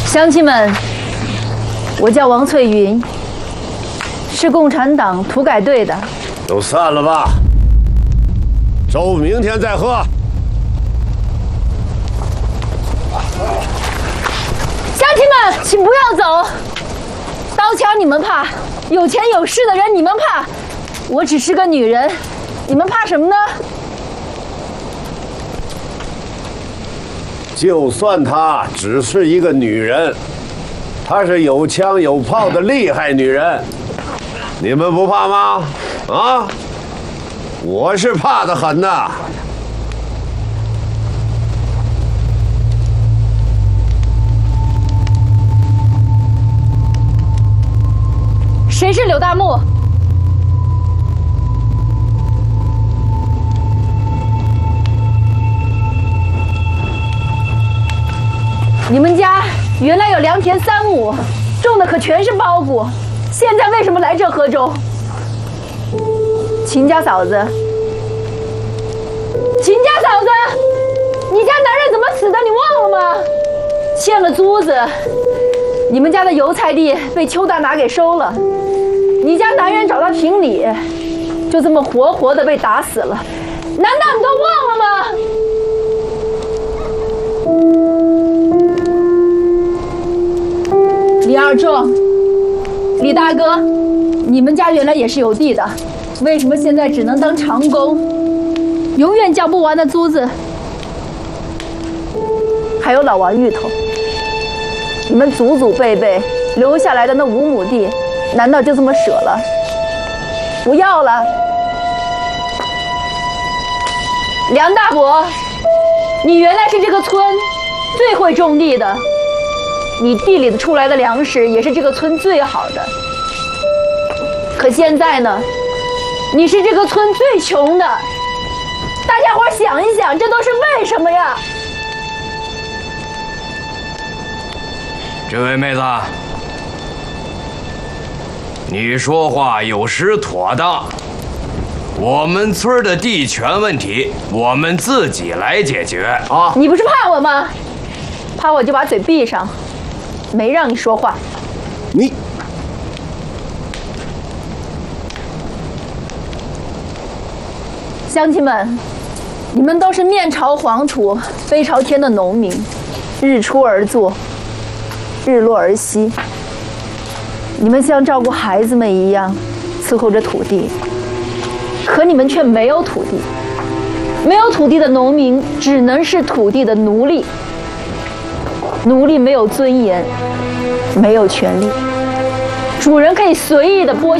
乡亲们，我叫王翠云，是共产党土改队的。 都散了吧，粥明天再喝。 乡亲们，请不要走，刀枪你们怕，有钱有势的人你们怕，我只是个女人，你们怕什么呢？ 就算她只是一个女人，她是有枪有炮的厉害女人，你们不怕吗？啊，我是怕得很呐。 谁是柳大木？你们家原来有2田3亩，种的可全是苞谷，现在为什么来这喝粥？秦家嫂子，秦家嫂子，你家男人怎么死的？你忘了吗？欠了租子，你们家的油菜地被邱大拿给收了，你家男人找到评理，就这么活活的被打死了，难道你都忘了吗？李二壮，李大哥，你们家原来也是有地的，为什么现在只能当长工？永远交不完的租子。还有老王芋头，你们祖祖辈辈留下来的那5亩地，难道就这么舍了？不要了？梁大伯，你原来是这个村最会种地的。你地里出来的粮食也是这个村最好的，可现在呢，你是这个村最穷的。大家伙想一想，这都是为什么呀？ 这位妹子，你说话有失妥当。我们村的地权问题，我们自己来解决啊！ 你不是怕我吗？怕我就把嘴闭上。没让你说话。 你乡亲们，你们都是面朝黄土背朝天的农民，日出而作，日落而息。你们像照顾孩子们一样伺候着土地，可你们却没有土地。没有土地的农民只能是土地的奴隶。奴隶没有尊严，没有权利，主人可以随意的剥